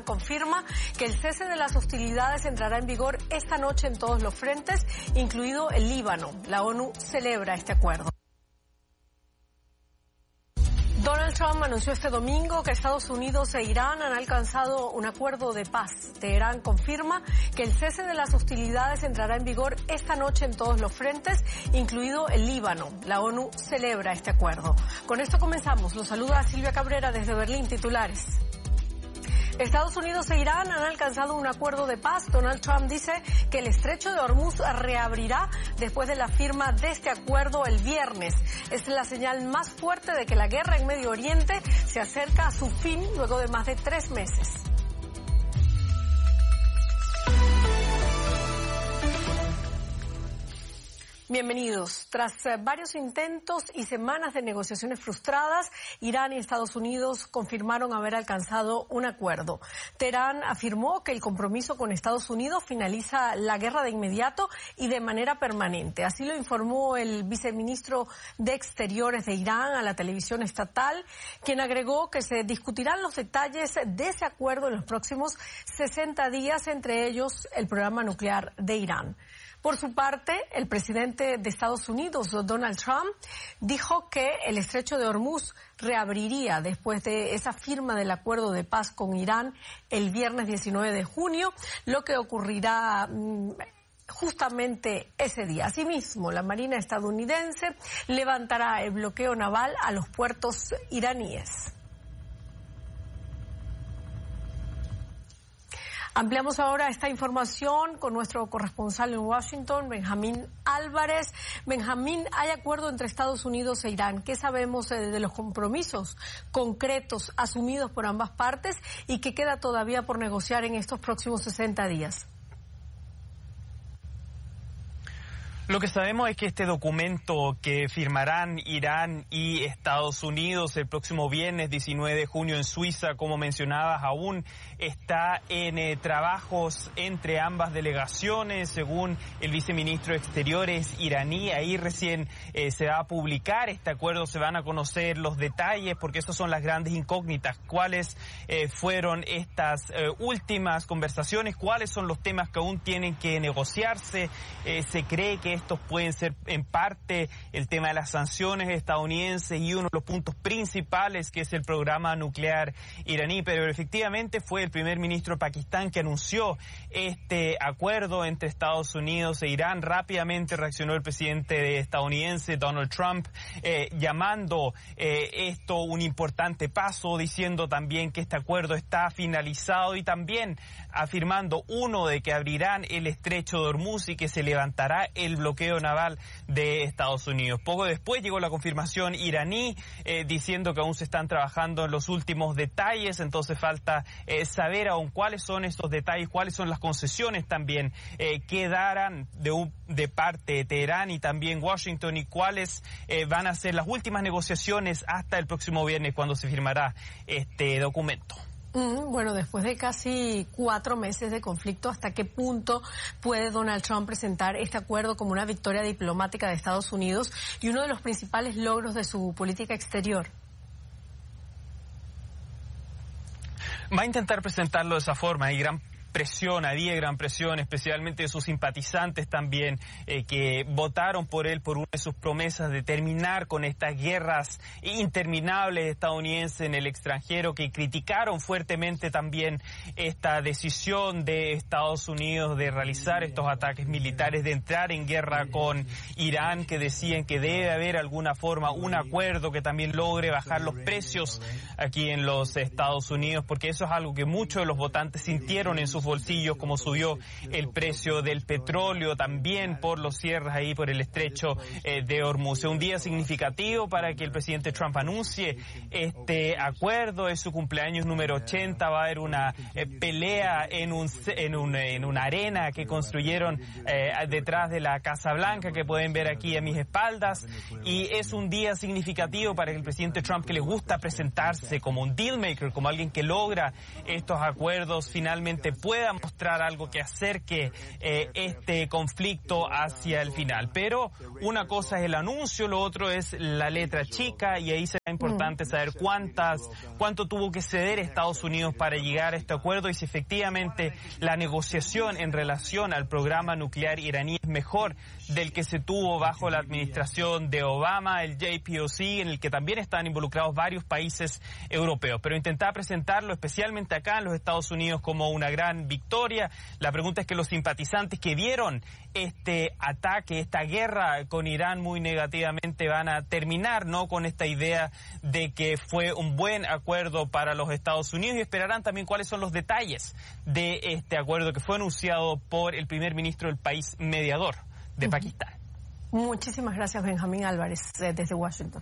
confirma que el cese de las hostilidades entrará en vigor esta noche en todos los frentes, incluido el Líbano. La ONU celebra este acuerdo. Donald Trump anunció este domingo que Estados Unidos e Irán han alcanzado un acuerdo de paz. Teherán confirma que el cese de las hostilidades entrará en vigor esta noche en todos los frentes, incluido el Líbano. La ONU celebra este acuerdo. Con esto comenzamos. Los saluda Silvia Cabrera desde Berlín. Titulares. Estados Unidos e Irán han alcanzado un acuerdo de paz. Donald Trump dice que el estrecho de Hormuz reabrirá después de la firma de este acuerdo el viernes. Es la señal más fuerte de que la guerra en Medio Oriente se acerca a su fin luego de más de 3 meses. Bienvenidos. Tras varios intentos y semanas de negociaciones frustradas, Irán y Estados Unidos confirmaron haber alcanzado un acuerdo. Teherán afirmó que el compromiso con Estados Unidos finaliza la guerra de inmediato y de manera permanente. Así lo informó el viceministro de Exteriores de Irán a la televisión estatal, quien agregó que se discutirán los detalles de ese acuerdo en los próximos 60 días, entre ellos el programa nuclear de Irán. Por su parte, el presidente de Estados Unidos, Donald Trump, dijo que el estrecho de Hormuz reabriría después de esa firma del acuerdo de paz con Irán el viernes 19 de junio, lo que ocurrirá justamente ese día. Asimismo, la Marina estadounidense levantará el bloqueo naval a los puertos iraníes. Ampliamos ahora esta información con nuestro corresponsal en Washington, Benjamín Álvarez. Benjamín, hay acuerdo entre Estados Unidos e Irán. ¿Qué sabemos de los compromisos concretos asumidos por ambas partes y qué queda todavía por negociar en estos próximos 60 días? Lo que sabemos es que este documento que firmarán Irán y Estados Unidos el próximo viernes 19 de junio en Suiza, como mencionabas, aún está en trabajos entre ambas delegaciones, según el viceministro de Exteriores iraní. Ahí recién se va a publicar este acuerdo, se van a conocer los detalles, porque esas son las grandes incógnitas. ¿Cuáles fueron estas últimas conversaciones? ¿Cuáles son los temas que aún tienen que negociarse? Se cree que estos pueden ser en parte el tema de las sanciones estadounidenses y uno de los puntos principales, que es el programa nuclear iraní. Pero efectivamente fue el primer ministro de Pakistán que anunció este acuerdo entre Estados Unidos e Irán. Rápidamente reaccionó el presidente estadounidense Donald Trump, llamando esto un importante paso, diciendo también que este acuerdo está finalizado y también afirmando, uno, de que abrirán el estrecho de Hormuz y que se levantará el bloqueo naval de Estados Unidos. Poco después llegó la confirmación iraní, diciendo que aún se están trabajando en los últimos detalles, entonces falta saber aún cuáles son estos detalles, cuáles son las concesiones también que darán de parte de Teherán y también Washington, y cuáles van a ser las últimas negociaciones hasta el próximo viernes, cuando se firmará este documento. Bueno, después de casi 4 meses de conflicto, ¿hasta qué punto puede Donald Trump presentar este acuerdo como una victoria diplomática de Estados Unidos y uno de los principales logros de su política exterior? Va a intentar presentarlo de esa forma. Hay había gran presión, especialmente de sus simpatizantes también, que votaron por él por una de sus promesas de terminar con estas guerras interminables estadounidenses en el extranjero, que criticaron fuertemente también esta decisión de Estados Unidos de realizar estos ataques militares, de entrar en guerra con Irán, que decían que debe haber alguna forma, un acuerdo que también logre bajar los precios aquí en los Estados Unidos, porque eso es algo que muchos de los votantes sintieron en sus bolsillos, como subió el precio del petróleo, también por los cierres ahí por el estrecho de Hormuz. Es un día significativo para que el presidente Trump anuncie este acuerdo. Es su cumpleaños número 80, va a haber una pelea en una arena que construyeron detrás de la Casa Blanca, que pueden ver aquí a mis espaldas, y es un día significativo para el presidente Trump, que le gusta presentarse como un deal maker, como alguien que logra estos acuerdos, finalmente puede pueda mostrar algo que acerque este conflicto hacia el final. Pero una cosa es el anuncio, lo otro es la letra chica, y ahí será importante saber cuánto tuvo que ceder Estados Unidos para llegar a este acuerdo y si efectivamente la negociación en relación al programa nuclear iraní es mejor del que se tuvo bajo la administración de Obama, el JPOC, en el que también están involucrados varios países europeos. Pero intentaba presentarlo especialmente acá en los Estados Unidos como una gran victoria. La pregunta es que los simpatizantes que vieron este ataque, esta guerra con Irán muy negativamente, van a terminar, ¿no?, con esta idea de que fue un buen acuerdo para los Estados Unidos, y esperarán también cuáles son los detalles de este acuerdo que fue anunciado por el primer ministro del país mediador de Pakistán. Muchísimas gracias, Benjamín Álvarez, desde Washington.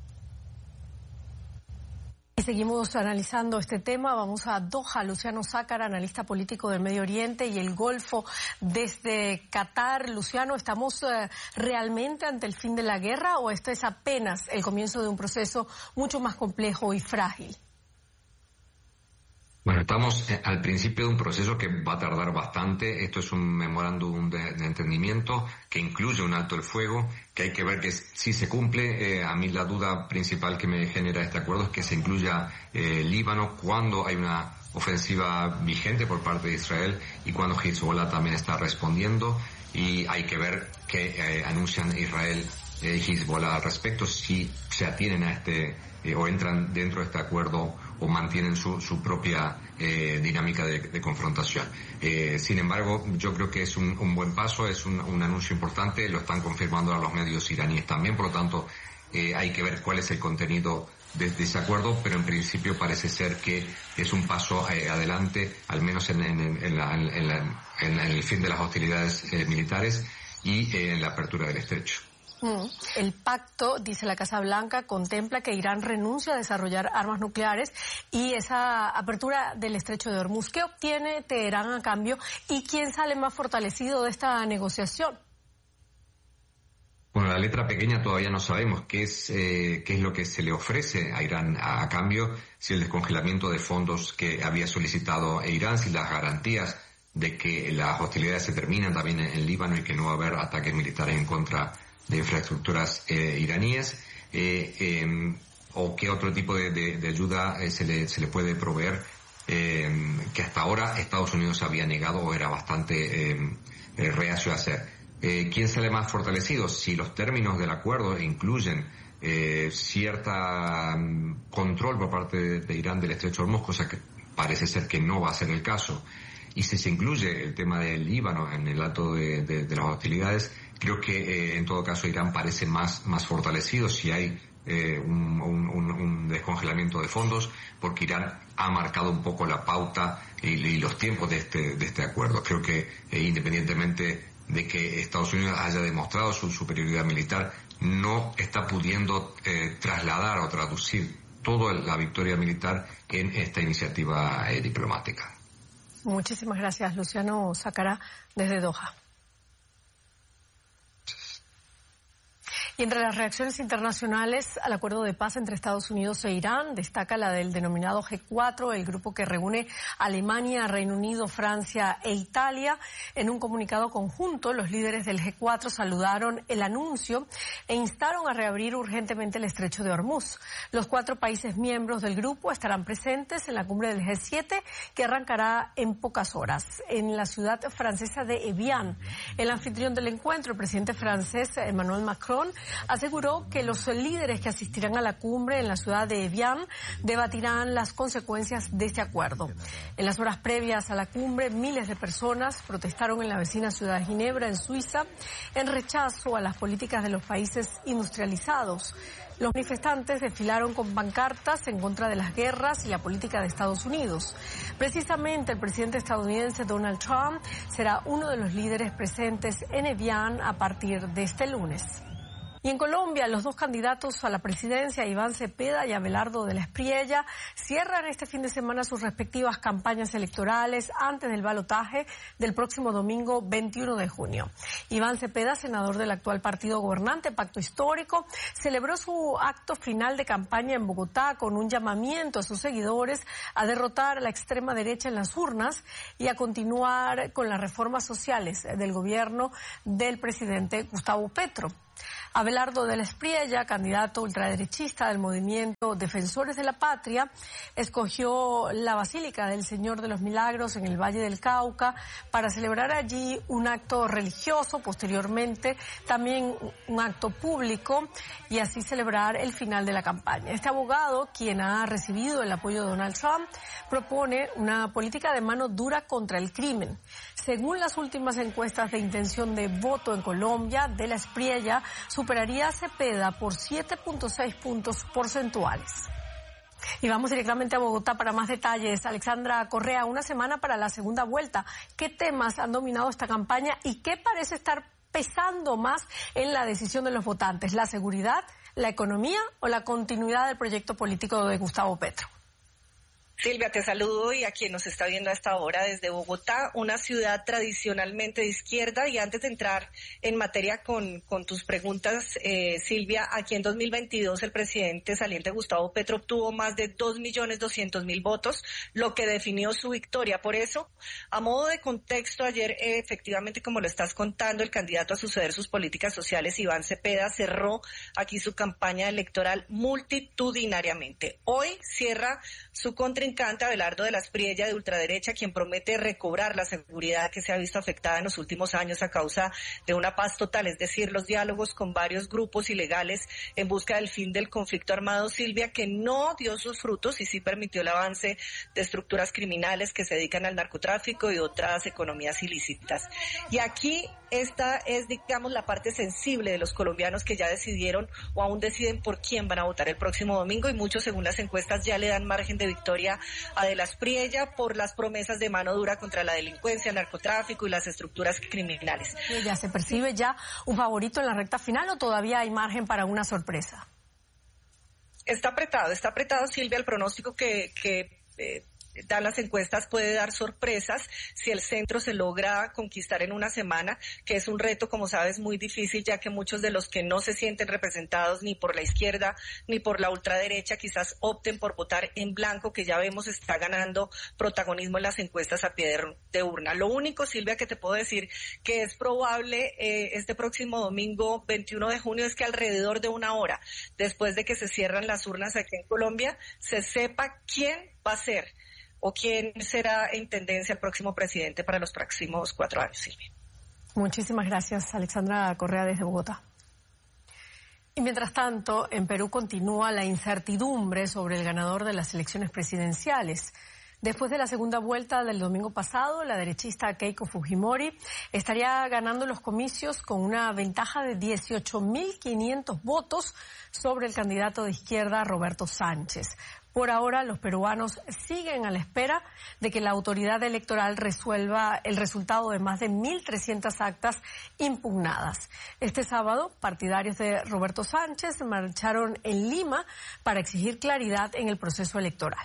Y seguimos analizando este tema. Vamos a Doha. Luciano Zácara, analista político del Medio Oriente y el Golfo desde Qatar. Luciano, ¿estamos realmente ante el fin de la guerra o esto es apenas el comienzo de un proceso mucho más complejo y frágil? Bueno, estamos al principio de un proceso que va a tardar bastante. Esto es un memorándum de entendimiento que incluye un alto el fuego, que hay que ver que si se cumple. A mí la duda principal que me genera este acuerdo es que se incluya Líbano cuando hay una ofensiva vigente por parte de Israel y cuando Hezbollah también está respondiendo. Y hay que ver qué anuncian Israel y Hezbollah al respecto, si se atienen a o entran dentro de este acuerdo o mantienen su propia dinámica de confrontación. Sin embargo, yo creo que es un buen paso, es un anuncio importante, lo están confirmando a los medios iraníes también, por lo tanto hay que ver cuál es el contenido de ese acuerdo, pero en principio parece ser que es un paso adelante, al menos en el fin de las hostilidades militares y en la apertura del estrecho. El pacto, dice la Casa Blanca, contempla que Irán renuncia a desarrollar armas nucleares y esa apertura del estrecho de Hormuz. ¿Qué obtiene Teherán a cambio y quién sale más fortalecido de esta negociación? Bueno, la letra pequeña todavía no sabemos qué es lo que se le ofrece a Irán a cambio, si el descongelamiento de fondos que había solicitado Irán, si las garantías de que las hostilidades se terminan también en Líbano y que no va a haber ataques militares en contra de infraestructuras iraníes, o qué otro tipo de ayuda se le puede proveer, que hasta ahora Estados Unidos había negado o era bastante reacio a hacer. ¿Quién sale más fortalecido? Si los términos del acuerdo incluyen cierta control por parte de Irán del estrecho de Hormuz, cosa que parece ser que no va a ser el caso, y si se incluye el tema del Líbano en el alto de las hostilidades, creo que en todo caso Irán parece más fortalecido si hay un descongelamiento de fondos, porque Irán ha marcado un poco la pauta y los tiempos de este acuerdo. Creo que independientemente de que Estados Unidos haya demostrado su superioridad militar, no está pudiendo trasladar o traducir toda la victoria militar en esta iniciativa diplomática. Muchísimas gracias, Luciano Zácara, desde Doha. Y entre las reacciones internacionales al acuerdo de paz entre Estados Unidos e Irán, destaca la del denominado G4, el grupo que reúne a Alemania, Reino Unido, Francia e Italia. En un comunicado conjunto, los líderes del G4 saludaron el anuncio e instaron a reabrir urgentemente el estrecho de Hormuz. Los 4 países miembros del grupo estarán presentes en la cumbre del G7, que arrancará en pocas horas en la ciudad francesa de Evian. El anfitrión del encuentro, el presidente francés Emmanuel Macron, aseguró que los líderes que asistirán a la cumbre en la ciudad de Evian debatirán las consecuencias de este acuerdo. En las horas previas a la cumbre, miles de personas protestaron en la vecina ciudad de Ginebra, en Suiza, en rechazo a las políticas de los países industrializados. Los manifestantes desfilaron con pancartas en contra de las guerras y la política de Estados Unidos. Precisamente el presidente estadounidense Donald Trump será uno de los líderes presentes en Evian a partir de este lunes. Y en Colombia, los dos candidatos a la presidencia, Iván Cepeda y Abelardo de la Espriella, cierran este fin de semana sus respectivas campañas electorales antes del balotaje del próximo domingo 21 de junio. Iván Cepeda, senador del actual partido gobernante Pacto Histórico, celebró su acto final de campaña en Bogotá con un llamamiento a sus seguidores a derrotar a la extrema derecha en las urnas y a continuar con las reformas sociales del gobierno del presidente Gustavo Petro. Abelardo de la Espriella, candidato ultraderechista del movimiento Defensores de la Patria, escogió la Basílica del Señor de los Milagros en el Valle del Cauca para celebrar allí un acto religioso, posteriormente también un acto público y así celebrar el final de la campaña. Este abogado, quien ha recibido el apoyo de Donald Trump, propone una política de mano dura contra el crimen. Según las últimas encuestas de intención de voto en Colombia, de la Espriella superaría a Cepeda por 7.6 puntos porcentuales. Y vamos directamente a Bogotá para más detalles. Alexandra Correa, una semana para la segunda vuelta. ¿Qué temas han dominado esta campaña y qué parece estar pesando más en la decisión de los votantes? ¿La seguridad, la economía o la continuidad del proyecto político de Gustavo Petro? Silvia, te saludo y a quien nos está viendo a esta hora desde Bogotá, una ciudad tradicionalmente de izquierda. Y antes de entrar en materia con tus preguntas, Silvia, aquí en 2022 el presidente saliente Gustavo Petro obtuvo más de 2.200.000 votos, lo que definió su victoria. Por eso, a modo de contexto, ayer efectivamente, como lo estás contando, el candidato a suceder sus políticas sociales, Iván Cepeda, cerró aquí su campaña electoral multitudinariamente. Hoy cierra su contrincante Abelardo de la Espriella, de ultraderecha, quien promete recobrar la seguridad que se ha visto afectada en los últimos años a causa de una paz total, es decir, los diálogos con varios grupos ilegales en busca del fin del conflicto armado, Silvia, que no dio sus frutos y sí permitió el avance de estructuras criminales que se dedican al narcotráfico y otras economías ilícitas. Y aquí esta es, digamos, la parte sensible de los colombianos que ya decidieron o aún deciden por quién van a votar el próximo domingo, y muchos, según las encuestas, ya le dan margen de victoria a de la Espriella por las promesas de mano dura contra la delincuencia, el narcotráfico y las estructuras criminales. ¿Ya se percibe ya un favorito en la recta final o todavía hay margen para una sorpresa? Está apretado, Silvia. El pronóstico que dan las encuestas puede dar sorpresas si el centro se logra conquistar en una semana, que es un reto, como sabes, muy difícil, ya que muchos de los que no se sienten representados ni por la izquierda ni por la ultraderecha quizás opten por votar en blanco, que ya vemos está ganando protagonismo en las encuestas a pie de urna. Lo único, Silvia, que te puedo decir que es probable este próximo domingo 21 de junio es que alrededor de una hora después de que se cierran las urnas aquí en Colombia se sepa quién va a ser o quién será en tendencia el próximo presidente para los próximos 4 años, Silvia. Muchísimas gracias, Alexandra Correa, desde Bogotá. Y mientras tanto, en Perú continúa la incertidumbre sobre el ganador de las elecciones presidenciales. Después de la segunda vuelta del domingo pasado, la derechista Keiko Fujimori estaría ganando los comicios con una ventaja de 18.500 votos sobre el candidato de izquierda Roberto Sánchez. Por ahora, los peruanos siguen a la espera de que la autoridad electoral resuelva el resultado de más de 1.300 actas impugnadas. Este sábado, partidarios de Roberto Sánchez marcharon en Lima para exigir claridad en el proceso electoral.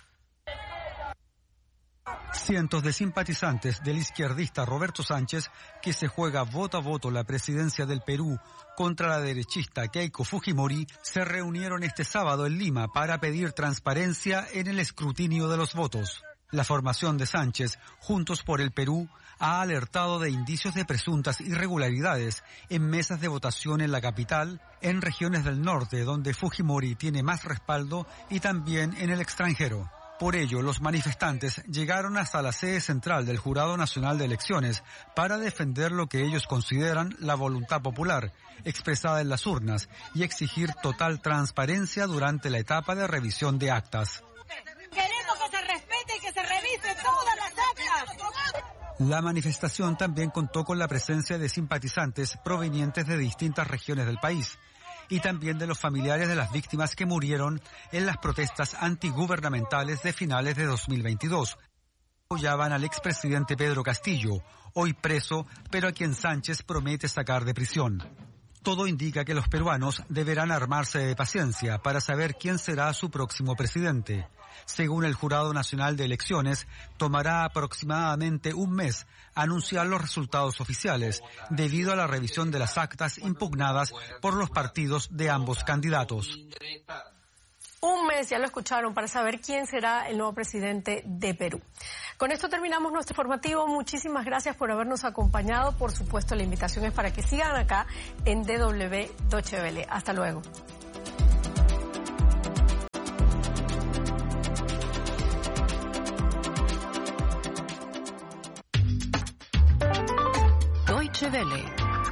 Cientos de simpatizantes del izquierdista Roberto Sánchez, que se juega voto a voto la presidencia del Perú contra la derechista Keiko Fujimori, se reunieron este sábado en Lima para pedir transparencia en el escrutinio de los votos. La formación de Sánchez, Juntos por el Perú, ha alertado de indicios de presuntas irregularidades en mesas de votación en la capital, en regiones del norte donde Fujimori tiene más respaldo y también en el extranjero. Por ello, los manifestantes llegaron hasta la sede central del Jurado Nacional de Elecciones para defender lo que ellos consideran la voluntad popular, expresada en las urnas, y exigir total transparencia durante la etapa de revisión de actas. Queremos que se respete y que se revise todas las actas. La manifestación también contó con la presencia de simpatizantes provenientes de distintas regiones del país y también de los familiares de las víctimas que murieron en las protestas antigubernamentales de finales de 2022. Apoyaban al expresidente Pedro Castillo, hoy preso, pero a quien Sánchez promete sacar de prisión. Todo indica que los peruanos deberán armarse de paciencia para saber quién será su próximo presidente. Según el Jurado Nacional de Elecciones, tomará aproximadamente un mes anunciar los resultados oficiales, debido a la revisión de las actas impugnadas por los partidos de ambos candidatos. Un mes, ya lo escucharon, para saber quién será el nuevo presidente de Perú. Con esto terminamos nuestro informativo. Muchísimas gracias por habernos acompañado. Por supuesto, la invitación es para que sigan acá en DW Deutsche Welle. Hasta luego. Deutsche Welle.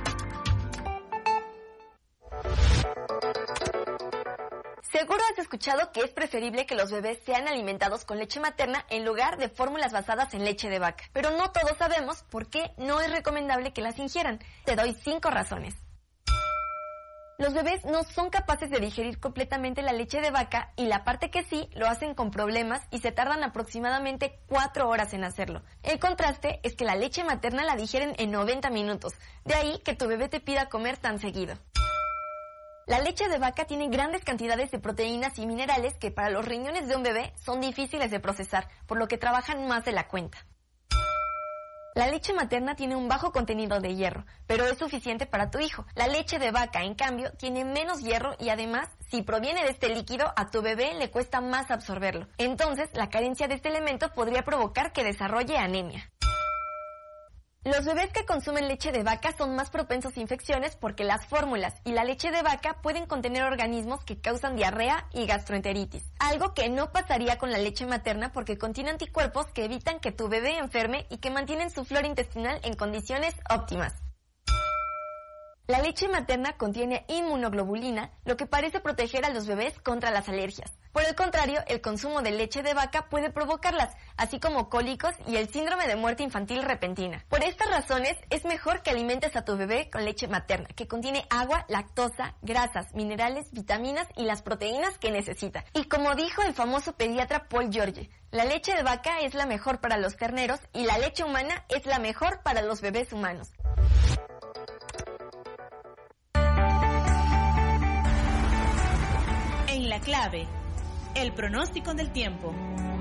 Seguro has escuchado que es preferible que los bebés sean alimentados con leche materna en lugar de fórmulas basadas en leche de vaca. Pero no todos sabemos por qué no es recomendable que las ingieran. Te doy 5 razones. Los bebés no son capaces de digerir completamente la leche de vaca y la parte que sí lo hacen con problemas y se tardan aproximadamente 4 horas en hacerlo. El contraste es que la leche materna la digieren en 90 minutos. De ahí que tu bebé te pida comer tan seguido. La leche de vaca tiene grandes cantidades de proteínas y minerales que para los riñones de un bebé son difíciles de procesar, por lo que trabajan más de la cuenta. La leche materna tiene un bajo contenido de hierro, pero es suficiente para tu hijo. La leche de vaca, en cambio, tiene menos hierro y además, si proviene de este líquido, a tu bebé le cuesta más absorberlo. Entonces, la carencia de este elemento podría provocar que desarrolle anemia. Los bebés que consumen leche de vaca son más propensos a infecciones porque las fórmulas y la leche de vaca pueden contener organismos que causan diarrea y gastroenteritis, algo que no pasaría con la leche materna porque contiene anticuerpos que evitan que tu bebé enferme y que mantienen su flora intestinal en condiciones óptimas. La leche materna contiene inmunoglobulina, lo que parece proteger a los bebés contra las alergias. Por el contrario, el consumo de leche de vaca puede provocarlas, así como cólicos y el síndrome de muerte infantil repentina. Por estas razones, es mejor que alimentes a tu bebé con leche materna, que contiene agua, lactosa, grasas, minerales, vitaminas y las proteínas que necesita. Y como dijo el famoso pediatra Paul George, la leche de vaca es la mejor para los terneros y la leche humana es la mejor para los bebés humanos. En la clave, el pronóstico del tiempo.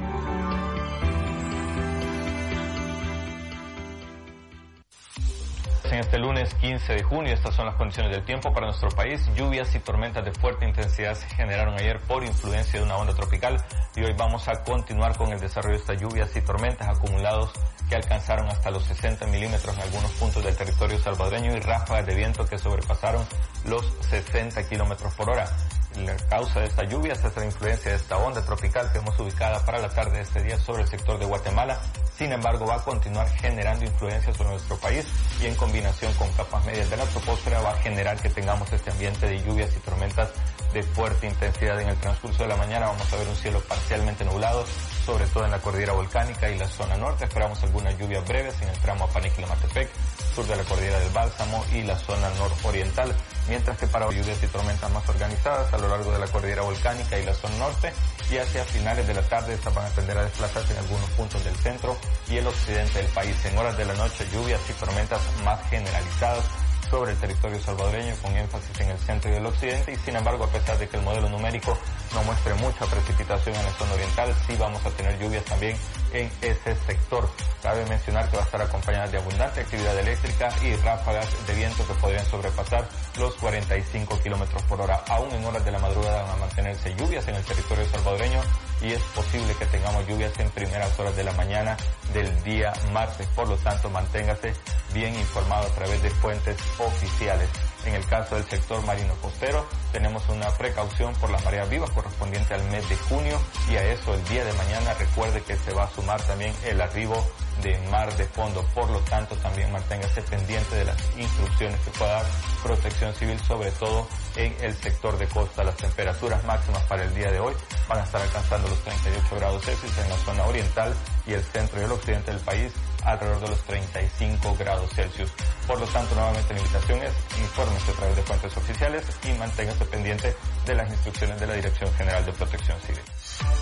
En este lunes 15 de junio, estas son las condiciones del tiempo para nuestro país. Lluvias y tormentas de fuerte intensidad se generaron ayer por influencia de una onda tropical y hoy vamos a continuar con el desarrollo de estas lluvias y tormentas acumulados que alcanzaron hasta los 60 milímetros en algunos puntos del territorio salvadoreño y ráfagas de viento que sobrepasaron los 60 kilómetros por hora. La causa de esta lluvia es la influencia de esta onda tropical que hemos ubicada para la tarde de este día sobre el sector de Guatemala. Sin embargo, va a continuar generando influencia sobre nuestro país y en combinación con capas medias de la troposfera va a generar que tengamos este ambiente de lluvias y tormentas de fuerte intensidad. En el transcurso de la mañana vamos a ver un cielo parcialmente nublado, sobre todo en la cordillera volcánica y la zona norte. Esperamos algunas lluvias breves en el tramo Apaniquila-Matepec, sur de la cordillera del Bálsamo y la zona nororiental, mientras que para lluvias y tormentas más organizadas a lo largo de la cordillera volcánica y la zona norte, y hacia finales de la tarde estas van a tender a desplazarse en algunos puntos del centro y el occidente del país. En horas de la noche, lluvias y tormentas más generalizadas sobre el territorio salvadoreño, con énfasis en el centro y el occidente, y sin embargo, a pesar de que el modelo numérico no muestre mucha precipitación en la zona oriental, sí vamos a tener lluvias también en ese sector. Cabe mencionar que va a estar acompañada de abundante actividad eléctrica y ráfagas de viento que podrían sobrepasar los 45 kilómetros por hora. Aún en horas de la madrugada van a mantenerse lluvias en el territorio salvadoreño y es posible que tengamos lluvias en primeras horas de la mañana del día martes. Por lo tanto, manténgase bien informado a través de fuentes oficiales. En el caso del sector marino costero, tenemos una precaución por las mareas vivas correspondiente al mes de junio y a eso el día de mañana recuerde que se va a sumar también el arribo de mar de fondo. Por lo tanto, también manténgase pendiente de las instrucciones que pueda dar Protección Civil, sobre todo en el sector de costa. Las temperaturas máximas para el día de hoy van a estar alcanzando los 38 grados Celsius en la zona oriental y el centro y el occidente del país alrededor de los 35 grados Celsius. Por lo tanto, nuevamente la invitación es infórmese a través de fuentes oficiales y manténgase pendiente de las instrucciones de la Dirección General de Protección Civil.